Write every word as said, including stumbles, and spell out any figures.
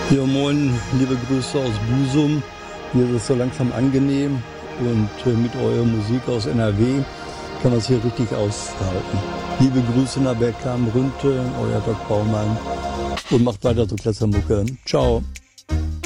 Ja, moin, liebe Grüße aus Büsum. Hier ist es so langsam angenehm und äh, mit eurer Musik aus N R W kann man es hier richtig aushalten. Liebe Grüße nach Bergkamen, Rünte, euer Doc Baumann und macht weiter so klasse Mucke. Ciao.